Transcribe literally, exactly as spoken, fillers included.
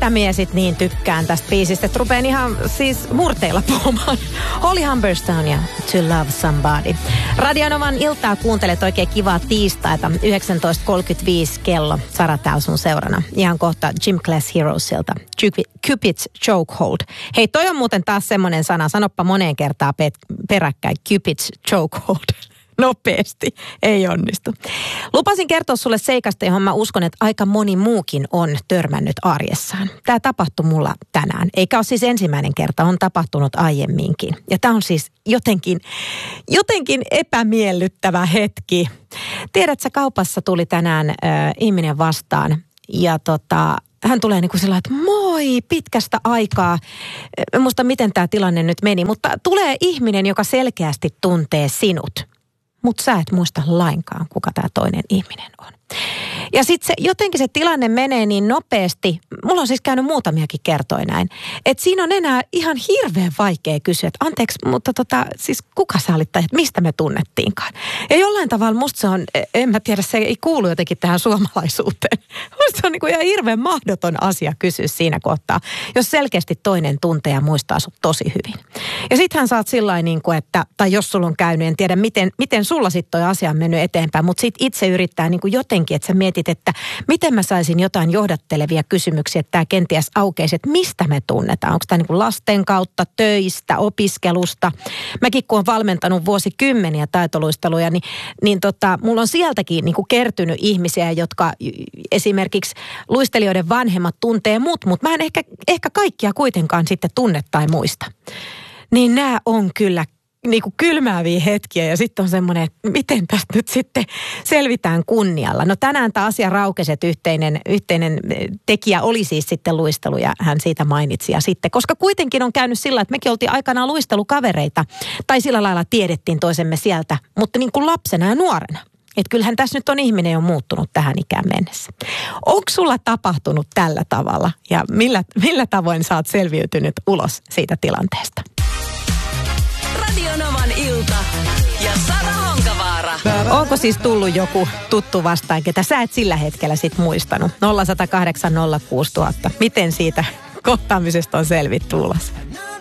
Mistä mie sit niin tykkään tästä biisistä, että rupeen ihan siis murteilla puhumaan. Holly Humberstone ja To Love Somebody. Radionovan iltaa kuuntelet oikein kivaa tiistaita. yhdeksäntoista kolmekymmentäviisi kello. Sara täällä sun seurana. Ihan kohta Gym Class Heroesilta. Cupid's Chokehold. Hei, toi on muuten taas semmonen sana. Sanoppa moneen kertaan peräkkäin. Cupid's Chokehold. Nopeasti. Ei onnistu. Lupasin kertoa sulle seikasta, johon mä uskon, että aika moni muukin on törmännyt arjessaan. Tämä tapahtui mulla tänään. Eikä ole siis ensimmäinen kerta, on tapahtunut aiemminkin. Ja tämä on siis jotenkin, jotenkin epämiellyttävä hetki. Tiedätkö, kaupassa tuli tänään äh, ihminen vastaan ja tota... Hän tulee niin kuin sillä että moi, pitkästä aikaa. En muista, miten tämä tilanne nyt meni, mutta tulee ihminen, joka selkeästi tuntee sinut. Mutta sä et muista lainkaan, kuka tämä toinen ihminen on. Ja sitten se, jotenkin se tilanne menee niin nopeasti, mulla on siis käynyt muutamiakin kertoja näin, että siinä on enää ihan hirveän vaikea kysyä, että anteeksi, mutta tota, siis kuka sä olit tai mistä me tunnettiinkaan. Ja jollain tavalla musta se on, en mä tiedä, se ei kuulu jotenkin tähän suomalaisuuteen. Musta se on niin kuin ihan hirveän mahdoton asia kysyä siinä kohtaa, jos selkeästi toinen tuntee ja muistaa sut tosi hyvin. Ja sittenhän sä oot sillain niin kuin, että, tai jos sulla on käynyt, en tiedä miten, miten sulla sitten toi asia on mennyt eteenpäin, mutta sit itse yrittää niin kuin jotenkin, että sä mietit, että miten mä saisin jotain johdattelevia kysymyksiä, että tämä kenties aukeisi, että mistä me tunnetaan. Onko tämä niin kuin lasten kautta, töistä, opiskelusta. Mäkin kun olen valmentanut vuosikymmeniä taitoluisteluja, niin, niin tota, mulla on sieltäkin niin kuin kertynyt ihmisiä, jotka esimerkiksi luistelijoiden vanhemmat tuntee mut, mutta mä en ehkä, ehkä kaikkia kuitenkaan sitten tunne tai muista. Niin nämä on kyllä niin kuin kylmääviä hetkiä ja sitten on semmoinen, että miten tästä nyt sitten selvitään kunnialla. No tänään tämä asia raukesi, että yhteinen, yhteinen tekijä oli siis sitten luistelu ja hän siitä mainitsi. Ja sitten, koska kuitenkin on käynyt sillä, että mekin oltiin aikanaan luistelukavereita tai sillä lailla tiedettiin toisemme sieltä, mutta niin kuin lapsena ja nuorena. Että kyllähän tässä nyt on ihminen jo muuttunut tähän ikään mennessä. Onko sulla tapahtunut tällä tavalla ja millä, millä tavoin sä oot selviytynyt ulos siitä tilanteesta? Radionovan ilta ja Sara Honkavaara. Onko siis tullut joku tuttu vastaan, ketä sä et sillä hetkellä sit muistanut? nolla yksi nolla kahdeksan nolla kuusi nolla nolla nolla. Miten siitä kohtaamisesta on selvitty ulos?